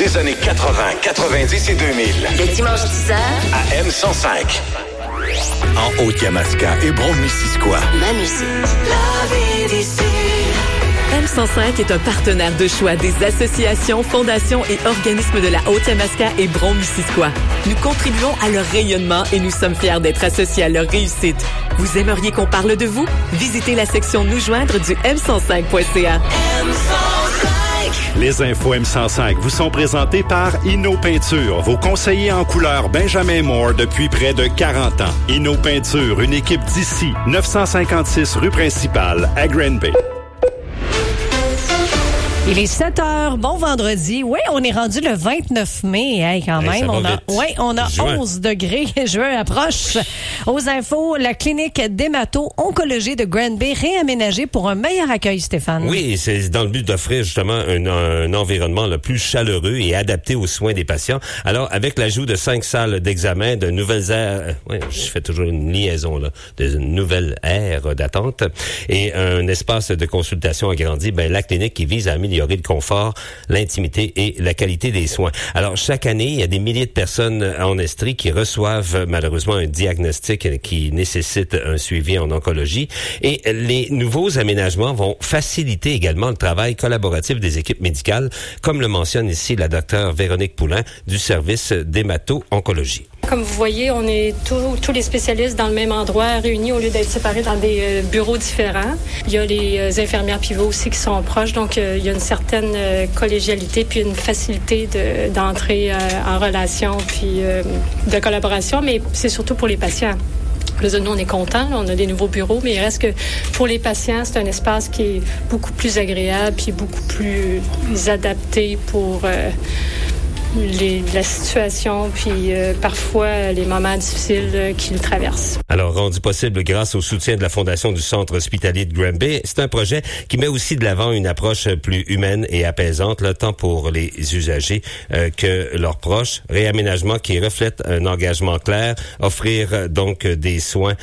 des années 80, 90 et 2000. Le dimanche 10h à M105. En Haute-Yamaska et Brome-Missisquoi. Ma musique. La vie d'ici. M105 est un partenaire de choix des associations, fondations et organismes de la Haute-Yamaska et Brome-Missisquoi. Nous contribuons à leur rayonnement et nous sommes fiers d'être associés à leur réussite. Vous aimeriez qu'on parle de vous? Visitez la section Nous joindre du m105.ca. Les infos M105 vous sont présentées par Inno Peinture, vos conseillers en couleur Benjamin Moore depuis près de 40 ans. Inno Peinture, une équipe d'ici, 956 rue principale à Granby. Il est 7h, bon vendredi. Oui, on est rendu le 29 mai, hey, quand même. On a 11 degrés. Juin approche. Aux infos, la clinique d'hémato-oncologie de Granby réaménagée pour un meilleur accueil, Stéphane. Oui, c'est dans le but d'offrir justement un environnement le plus chaleureux et adapté aux soins des patients. Alors, avec l'ajout de 5 salles d'examen, de nouvelles aires, je fais toujours une liaison là, de nouvelles aires d'attente et un espace de consultation agrandi, la clinique qui vise à améliorer le confort, l'intimité et la qualité des soins. Alors, chaque année, il y a des milliers de personnes en Estrie qui reçoivent malheureusement un diagnostic qui nécessite un suivi en oncologie. Et les nouveaux aménagements vont faciliter également le travail collaboratif des équipes médicales, comme le mentionne ici la docteure Véronique Poulin du service d'hémato-oncologie. Comme vous voyez, on est tous les spécialistes dans le même endroit, réunis au lieu d'être séparés dans des bureaux différents. Il y a les infirmières pivots aussi qui sont proches, donc il y a une certaine collégialité puis une facilité d'entrer en relation puis de collaboration, mais c'est surtout pour les patients. Nous, on est contents, on a des nouveaux bureaux, mais il reste que pour les patients, c'est un espace qui est beaucoup plus agréable puis beaucoup plus adapté pour la situation, puis parfois les moments difficiles qu'ils traversent. Alors, rendu possible grâce au soutien de la Fondation du Centre hospitalier de Granby, c'est un projet qui met aussi de l'avant une approche plus humaine et apaisante, là, tant pour les usagers que leurs proches. Réaménagement qui reflète un engagement clair, offrir donc des soins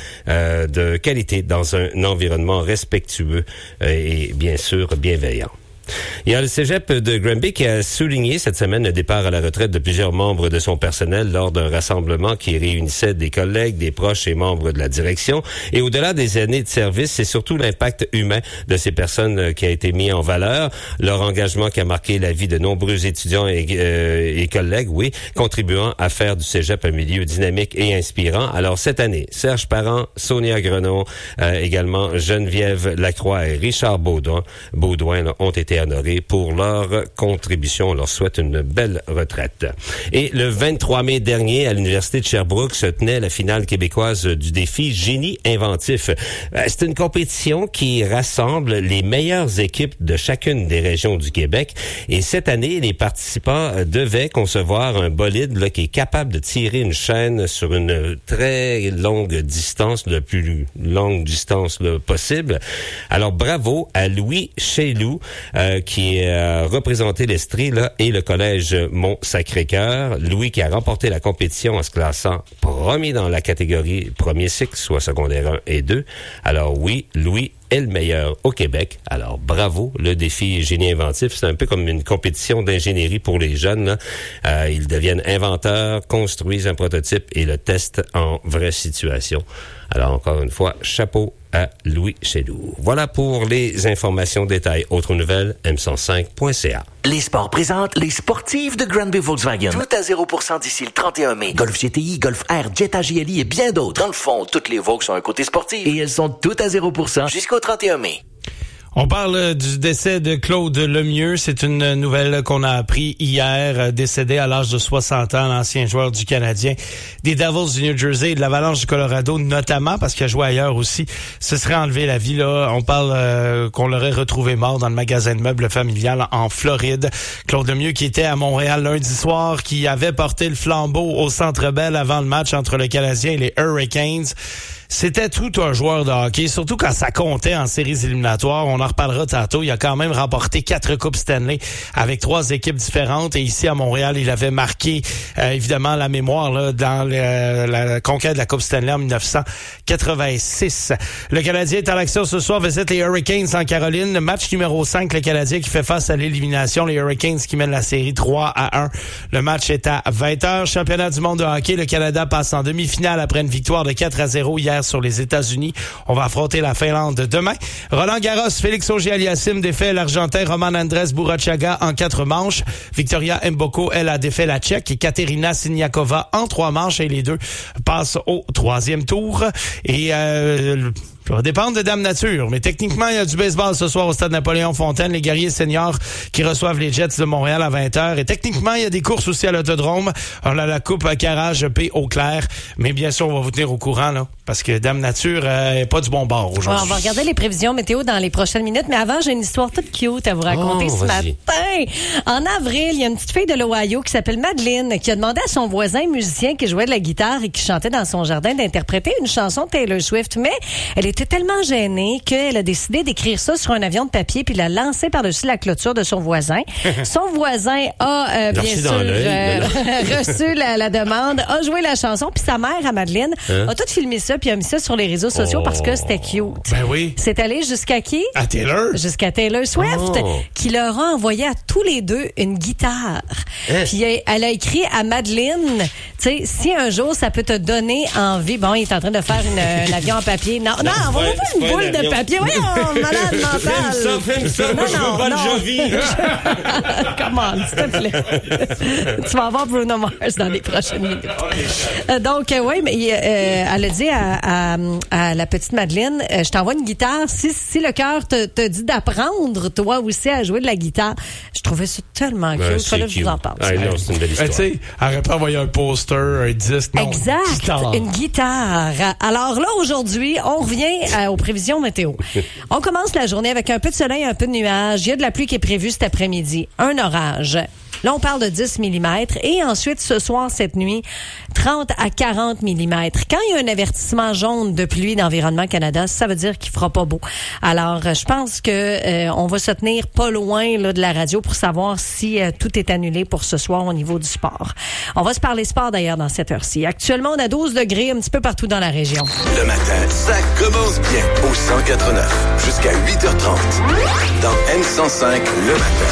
de qualité dans un environnement respectueux et bien sûr bienveillant. Il y a le cégep de Granby qui a souligné cette semaine le départ à la retraite de plusieurs membres de son personnel lors d'un rassemblement qui réunissait des collègues, des proches et membres de la direction. Et au-delà des années de service, c'est surtout l'impact humain de ces personnes qui a été mis en valeur. Leur engagement qui a marqué la vie de nombreux étudiants et collègues, oui, contribuant à faire du cégep un milieu dynamique et inspirant. Alors cette année, Serge Parent, Sonia Grenon, également Geneviève Lacroix et Richard Baudouin ont été honorés pour leur contribution. On leur souhaite une belle retraite. Et le 23 mai dernier, à l'Université de Sherbrooke, se tenait la finale québécoise du défi Génie inventif. C'est une compétition qui rassemble les meilleures équipes de chacune des régions du Québec. Et cette année, les participants devaient concevoir un bolide là, qui est capable de tirer une chaîne sur une très longue distance, la plus longue distance là, possible. Alors, bravo à Louis Chéloux, qui a représenté l'Estrie là, et le collège Mont-Sacré-Cœur. Louis qui a remporté la compétition en se classant premier dans la catégorie premier cycle, soit secondaire 1 et 2. Alors oui, Louis est le meilleur au Québec. Alors bravo, le défi Génie inventif. C'est un peu comme une compétition d'ingénierie pour les jeunes. Là. Ils deviennent inventeurs, construisent un prototype et le testent en vraie situation. Alors encore une fois, chapeau à Louis Chéloux. Voilà pour les informations détails. Autres nouvelles, m105.ca. Les sports présentent les sportives de Granby Volkswagen. Tout à 0% d'ici le 31 mai. Golf GTI, Golf R, Jetta GLI et bien d'autres. Dans le fond, toutes les Volks ont un côté sportif. Et elles sont toutes à 0% jusqu'au 31 mai. On parle du décès de Claude Lemieux. C'est une nouvelle qu'on a appris hier. Décédé à l'âge de 60 ans, l'ancien joueur du Canadien, des Devils du New Jersey et de l'Avalanche du Colorado, notamment parce qu'il a joué ailleurs aussi. Se serait enlevé la vie, là. On parle qu'on l'aurait retrouvé mort dans le magasin de meubles familial en Floride. Claude Lemieux qui était à Montréal lundi soir, qui avait porté le flambeau au Centre Bell avant le match entre le Canadien et les Hurricanes. c'était tout un joueur de hockey, surtout quand ça comptait en séries éliminatoires. On en reparlera tantôt. Il a quand même remporté 4 Coupes Stanley avec 3 équipes différentes. Et ici, à Montréal, il avait marqué, évidemment, la mémoire là, dans la conquête de la Coupe Stanley en 1986. Le Canadien est en action ce soir, visite les Hurricanes en Caroline. Match numéro 5, le Canadien qui fait face à l'élimination. Les Hurricanes qui mènent la série 3-1. Le match est à 20h. Championnat du monde de hockey. Le Canada passe en demi-finale après une victoire de 4-0 hier sur les États-Unis. On va affronter la Finlande demain. Roland Garros, Félix Auger-Aliassime défait l'Argentin Roman Andrés Burachaga en 4 manches. Victoria Mboko, elle, a défait la Tchèque et Katerina Siniakova en 3 manches et les deux passent au 3e tour. Et ça va dépendre de Dame Nature, mais techniquement, il y a du baseball ce soir au stade Napoléon-Fontaine. Les guerriers seniors qui reçoivent les Jets de Montréal à 20h. Et techniquement, il y a des courses aussi à l'autodrome. On a la Coupe Carrage P au clair. Mais bien sûr, on va vous tenir au courant, là, parce que Dame Nature est pas du bon bord aujourd'hui. Ouais, on va regarder les prévisions météo dans les prochaines minutes. Mais avant, j'ai une histoire toute cute à vous raconter ce matin. En avril, il y a une petite fille de l'Ohio qui s'appelle Madeleine qui a demandé à son voisin musicien qui jouait de la guitare et qui chantait dans son jardin d'interpréter une chanson de Taylor Swift. Mais elle était tellement gênée qu'elle a décidé d'écrire ça sur un avion de papier puis l'a lancé par-dessus la clôture de son voisin. Son voisin a bien sûr reçu la demande, a joué la chanson, puis sa mère, à Madeleine, a tout filmé ça puis a mis ça sur les réseaux sociaux parce que c'était cute. Ben oui. C'est allé jusqu'à qui? À Taylor. Jusqu'à Taylor Swift, qui leur a envoyé à tous les deux une guitare. Puis elle a écrit à Madeleine, tu sais, si un jour ça peut te donner envie, bon, il est en train de faire un avion en papier. Non, on va pas une boule de papier. Oui, malade mental. Fais ça. Moi, je veux Bon Jovi. Come on, s'il te plaît. Tu vas avoir Bruno Mars dans les prochaines minutes. Donc, oui, mais elle a dit à la petite Madeleine, je t'envoie une guitare. Si le cœur te dit d'apprendre, toi aussi, à jouer de la guitare. Je trouvais ça tellement cute. Il fallait que je vous en parle. Ah, non, c'est une belle histoire. Tu sais, elle aurait pas envoyé un poster, un disque. Non, exact. Une guitare. Alors là, aujourd'hui, on revient aux prévisions météo. On commence la journée avec un peu de soleil, un peu de nuages. Il y a de la pluie qui est prévue cet après-midi. Un orage. Là, on parle de 10 mm. Et ensuite, ce soir, cette nuit, 30 à 40 mm. Quand il y a un avertissement jaune de pluie d'Environnement Canada, ça veut dire qu'il fera pas beau. Alors, je pense que on va se tenir pas loin là, de la radio pour savoir si tout est annulé pour ce soir au niveau du sport. On va se parler sport d'ailleurs dans cette heure-ci. Actuellement, on a 12 degrés un petit peu partout dans la région. Le matin, ça commence bien au 104.9 jusqu'à 8h30. Dans M105, le matin.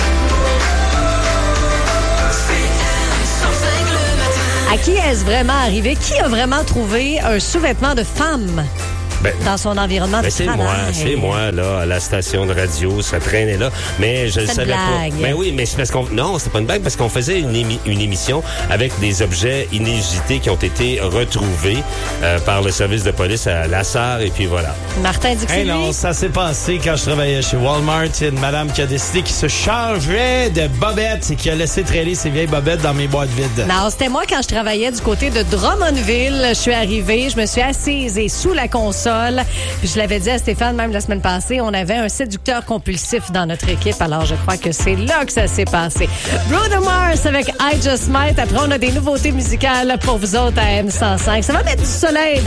À qui est-ce vraiment arrivé? Qui a vraiment trouvé un sous-vêtement de femme dans son environnement de travail? C'est moi, là, à la station de radio, ça traînait là. Mais je le savais pas. Mais oui, mais c'est parce qu'on... Non, c'est pas une blague, parce qu'on faisait une émission avec des objets inédités qui ont été retrouvés par le service de police à Lassar, et puis voilà. Martin dit que c'est lui. Non, ça s'est passé quand je travaillais chez Walmart. Il y a une madame qui a décidé qu'il se changeait de bobettes et qui a laissé traîner ses vieilles bobettes dans mes boîtes vides. Non, c'était moi quand je travaillais du côté de Drummondville. Je suis arrivée, je me suis assise et sous la console. Puis je l'avais dit à Stéphane même la semaine passée, on avait un séducteur compulsif dans notre équipe. Alors je crois que c'est là que ça s'est passé. Bruno Mars avec I Just Might. Après, on a des nouveautés musicales pour vous autres à M105. Ça va mettre du soleil dans